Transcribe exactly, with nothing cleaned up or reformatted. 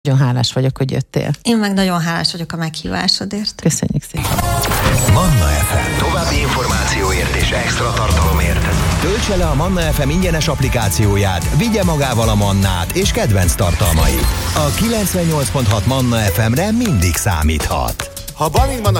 Nagyon hálás vagyok, hogy jöttél. Én meg nagyon hálás vagyok a meghívásodért. Köszönjük szépen. Manna ef em. További információért és extra tartalomért töltse le a Manna ef em ingyenes applikációját, vigye magával a Mannát és kedvenc tartalmait. A kilencvennyolc pont hat Manna ef emre mindig számíthat. Ha Balin van a